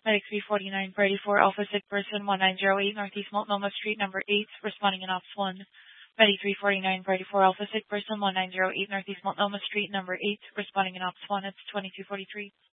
Medic 349 Brady 4 Alpha Sick Person 1908 Northeast Multnomah Street, number 8, responding in Ops 1. Medic 349 Brady 4 Alpha Sick Person 1908 Northeast Multnomah Street, number 8, responding in Ops 1. It's 2243.